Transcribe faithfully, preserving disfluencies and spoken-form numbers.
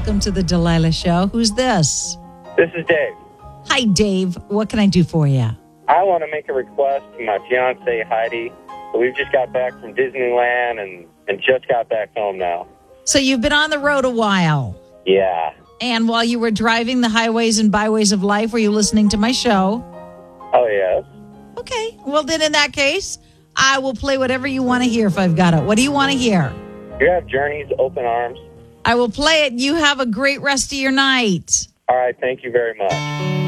welcome to the Delilah Show. Who's this? This is Dave. Hi, Dave. What can I do for you? I want to make a request to my fiancee, Heidi. We've just got back from Disneyland and, and just got back home now. So you've been on the road a while. Yeah. And while you were driving the highways and byways of life, were you listening to my show? Oh, yes. Okay. Well, then in that case, I will play whatever you want to hear if I've got it. What do you want to hear? You have Journey's Open Arms? I will play it. You have a great rest of your night. All right. Thank you very much.